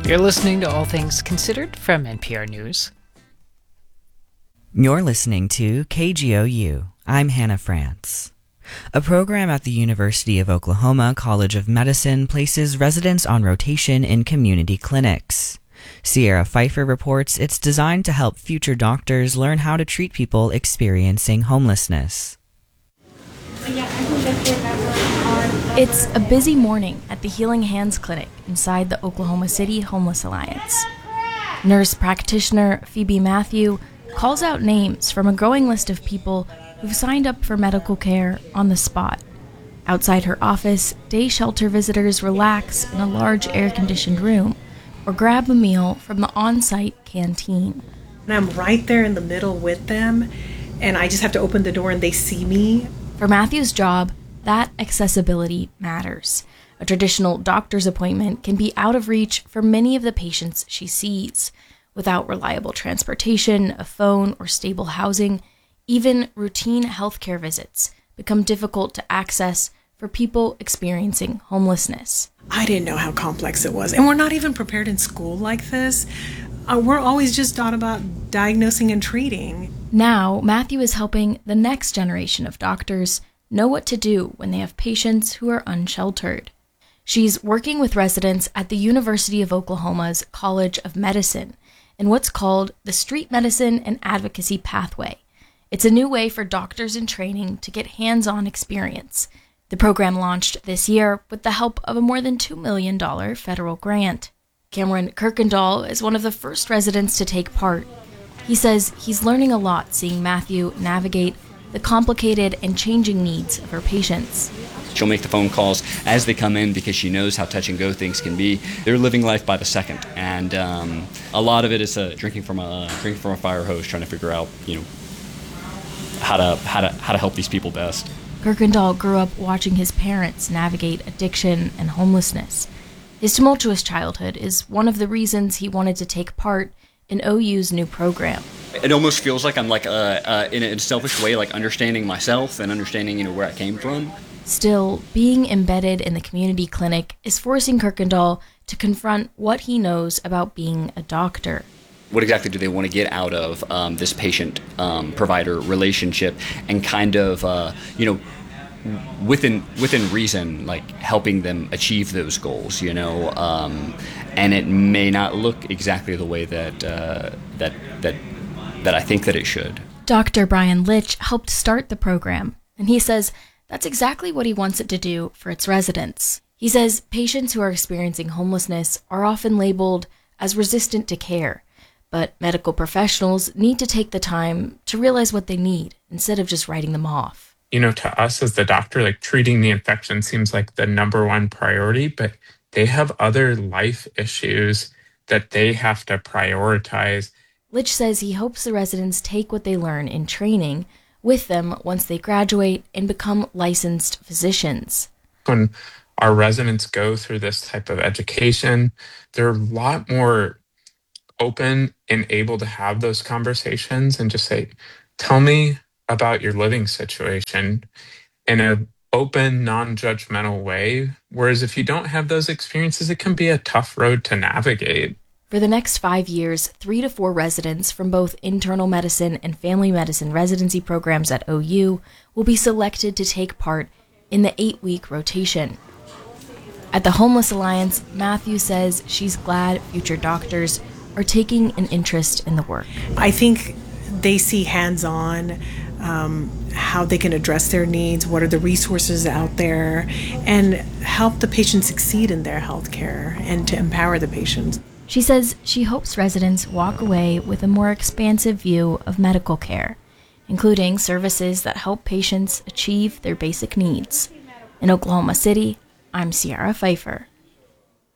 You're listening to All Things Considered from NPR News. You're listening to KGOU. I'm Hannah France. A program at the University of Oklahoma College of Medicine places residents on rotation in community clinics. Sierra Pfeiffer reports it's designed to help future doctors learn how to treat people experiencing homelessness. It's a busy morning at the Healing Hands Clinic inside the Oklahoma City Homeless Alliance. Nurse practitioner Phoebe Matthew calls out names from a growing list of people who've signed up for medical care on the spot. Outside her office, day shelter visitors relax in a large air-conditioned room or grab a meal from the on-site canteen. And I'm right there in the middle with them, and I just have to open the door and they see me. For Matthew's job, that accessibility matters. A traditional doctor's appointment can be out of reach for many of the patients she sees. Without reliable transportation, a phone, or stable housing, even routine healthcare visits become difficult to access for people experiencing homelessness. I didn't know how complex it was, and we're not even prepared in school like this. We're always just taught about diagnosing and treating. Now, Matthew is helping the next generation of doctors know what to do when they have patients who are unsheltered. She's working with residents at the University of Oklahoma's College of Medicine in what's called the Street Medicine and Advocacy Pathway. It's a new way for doctors in training to get hands-on experience. The program launched this year with the help of a more than $2 million federal grant. Cameron Kirkendall is one of the first residents to take part. He says he's learning a lot seeing Matthew navigate the complicated and changing needs of her patients. She'll make the phone calls as they come in because she knows how touch and go things can be. They're living life by the second, and a lot of it is drinking from a fire hose, trying to figure out, how to help these people best. Kirkendall grew up watching his parents navigate addiction and homelessness. His tumultuous childhood is one of the reasons he wanted to take part in OU's new program. It almost feels like I'm in a selfish way, understanding myself and understanding, where I came from. Still, being embedded in the community clinic is forcing Kirkendall to confront what he knows about being a doctor. What exactly do they want to get out of this patient-provider relationship, and kind of, within reason, helping them achieve those goals, and it may not look exactly the way that I think that it should. Dr. Brian Litch helped start the program, and he says that's exactly what he wants it to do for its residents. He says patients who are experiencing homelessness are often labeled as resistant to care, but medical professionals need to take the time to realize what they need instead of just writing them off. To us as the doctor, treating the infection seems like the number one priority, but they have other life issues that they have to prioritize. Litch says he hopes the residents take what they learn in training with them once they graduate and become licensed physicians. When our residents go through this type of education, they're a lot more open and able to have those conversations and just say, tell me about your living situation in an open, non-judgmental way. Whereas if you don't have those experiences, it can be a tough road to navigate. For the next 5 years, 3 to 4 residents from both internal medicine and family medicine residency programs at OU will be selected to take part in the 8-week rotation. At the Homeless Alliance, Matthew says she's glad future doctors are taking an interest in the work. I think they see hands-on how they can address their needs, what are the resources out there, and help the patient succeed in their health care and to empower the patients. She says she hopes residents walk away with a more expansive view of medical care, including services that help patients achieve their basic needs. In Oklahoma City, I'm Sierra Pfeiffer.